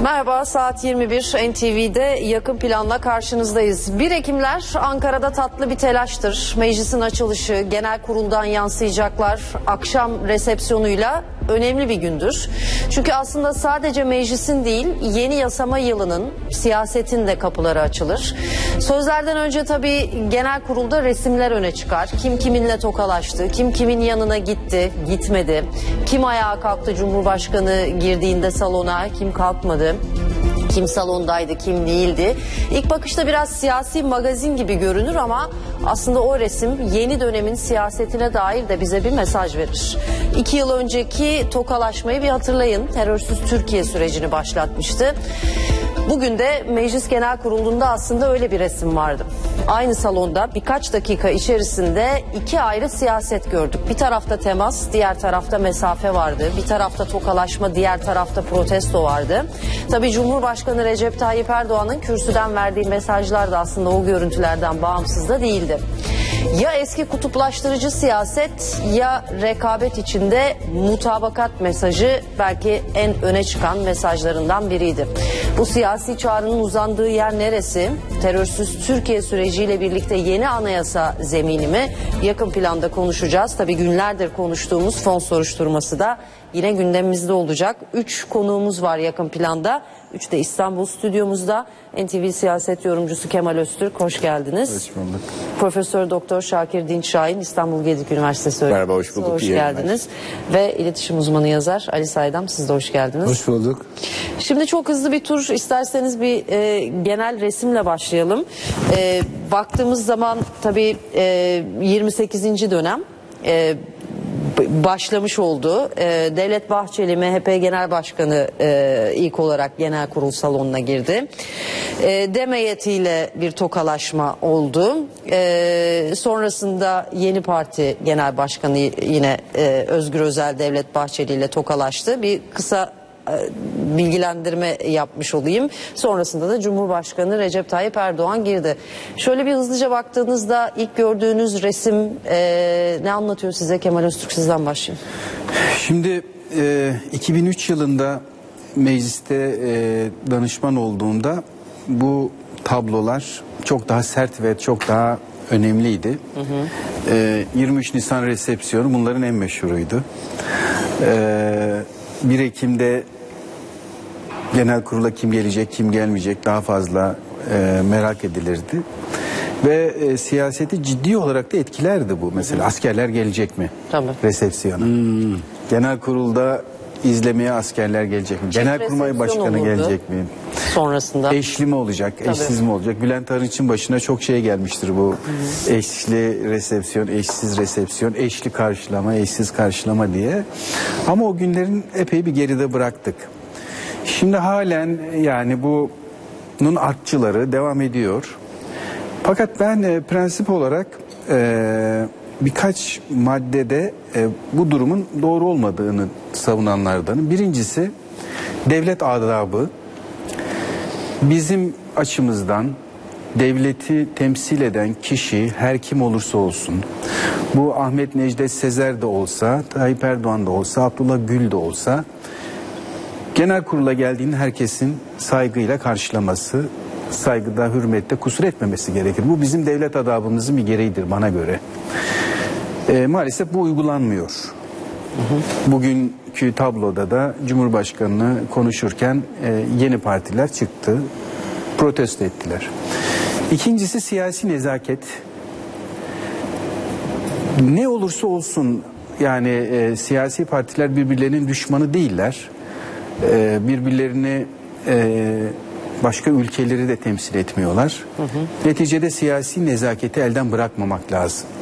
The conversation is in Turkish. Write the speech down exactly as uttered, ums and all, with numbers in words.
Merhaba, saat yirmi bir N T V'de yakın planla karşınızdayız. bir Ekimler Ankara'da tatlı bir telaştır. Meclisin açılışı, genel kuruldan yansıyacaklar, akşam resepsiyonuyla önemli bir gündür. Çünkü aslında sadece meclisin değil, yeni yasama yılının, siyasetin de kapıları açılır. Sözlerden önce tabii genel kurulda resimler öne çıkar. Kim kiminle tokalaştı, kim kimin yanına gitti, gitmedi. Kim ayağa kalktı Cumhurbaşkanı girdiğinde salona, kim kalkmadı. Kim salondaydı, kim değildi. İlk bakışta biraz siyasi magazin gibi görünür ama aslında o resim yeni dönemin siyasetine dair de bize bir mesaj verir. İki yıl önceki tokalaşmayı bir hatırlayın. Terörsüz Türkiye sürecini başlatmıştı. Bugün de Meclis Genel Kurulu'nda aslında öyle bir resim vardı. Aynı salonda birkaç dakika içerisinde iki ayrı siyaset gördük. Bir tarafta temas, diğer tarafta mesafe vardı. Bir tarafta tokalaşma, diğer tarafta protesto vardı. Tabii Cumhurbaşkanı Recep Tayyip Erdoğan'ın kürsüden verdiği mesajlar da aslında o görüntülerden bağımsız da değildi. Ya eski kutuplaştırıcı siyaset ya rekabet içinde mutabakat mesajı belki en öne çıkan mesajlarından biriydi. Bu siyasi çağrının uzandığı yer neresi? Terörsüz Türkiye süreciyle birlikte yeni anayasa zemini mi? Yakın planda konuşacağız. Tabii günlerdir konuştuğumuz fon soruşturması da yine gündemimizde olacak. Üç konuğumuz var yakın planda. Üç de İstanbul stüdyomuzda. N T V siyaset yorumcusu Kemal Öztürk, hoş geldiniz. Hoş bulduk. Profesör Doktor Şakir Dinçşahin, İstanbul Gedik Üniversitesi öğretmeni. Merhaba, hoş bulduk. Hoş geldiniz. Ve iletişim uzmanı yazar Ali Saydam, siz de hoş geldiniz. Hoş bulduk. Şimdi çok hızlı bir tur, isterseniz bir e, genel resimle başlayalım. E, baktığımız zaman tabii e, yirmi sekizinci dönem e, başlamış oldu. Ee, Devlet Bahçeli M H P Genel Başkanı e, ilk olarak genel kurul salonuna girdi. E, Dem heyetiyle bir tokalaşma oldu. E, sonrasında Yeni Parti Genel Başkanı yine e, Özgür Özel Devlet Bahçeli ile tokalaştı. Bir kısa bilgilendirme yapmış olayım. Sonrasında da Cumhurbaşkanı Recep Tayyip Erdoğan girdi. Şöyle bir hızlıca baktığınızda ilk gördüğünüz resim e, ne anlatıyor size? Kemal Öztürk, sizden başlayayım. Şimdi e, iki bin üç yılında mecliste e, danışman olduğumda bu tablolar çok daha sert ve çok daha önemliydi. Hı hı. E, yirmi üç Nisan resepsiyonu bunların en meşhuruydu. E, bir Ekim'de genel kurula kim gelecek, kim gelmeyecek daha fazla e, merak edilirdi. Ve e, siyaseti ciddi olarak da etkilerdi bu. Mesela askerler gelecek mi? Tabii. Resepsiyona. Hmm. Genel kurulda izlemeye askerler gelecek mi? Çift Genelkurmay Başkanı olurdu. gelecek mi? Sonrasında. Eşli mi olacak, Tabii. eşsiz mi olacak? Bülent Arınç'ın başına çok şey gelmiştir bu. Hı-hı. Eşli resepsiyon, eşsiz resepsiyon, eşli karşılama, eşsiz karşılama diye. Ama o günlerin epey bir geride bıraktık. Şimdi halen yani bunun artçıları devam ediyor. Fakat ben e, prensip olarak e, birkaç maddede e, bu durumun doğru olmadığını savunanlardanım. Birincisi devlet adabı. Bizim açımızdan devleti temsil eden kişi her kim olursa olsun, bu Ahmet Necdet Sezer de olsa, Tayyip Erdoğan da olsa, Abdullah Gül de olsa, genel kurula geldiğinde herkesin saygıyla karşılaması, saygıda, hürmette kusur etmemesi gerekir. Bu bizim devlet adabımızın bir gereğidir bana göre. E, maalesef bu uygulanmıyor. Hı hı. Bugünkü tabloda da Cumhurbaşkanı'nı konuşurken e, yeni partiler çıktı, protesto ettiler. İkincisi siyasi nezaket. Ne olursa olsun yani e, siyasi partiler birbirlerinin düşmanı değiller. E, birbirlerini e, başka ülkeleri de temsil etmiyorlar. Hı hı. Neticede siyasi nezaketi elden bırakmamak lazım.